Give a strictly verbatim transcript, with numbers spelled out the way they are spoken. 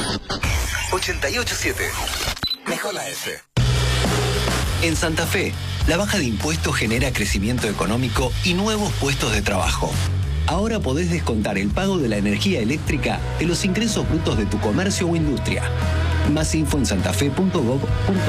ochenta y ocho siete. Mejor la F. En Santa Fe, la baja de impuestos genera crecimiento económico y nuevos puestos de trabajo. Ahora podés descontar el pago de la energía eléctrica de los ingresos brutos de tu comercio o industria. Más info en santafe punto gov punto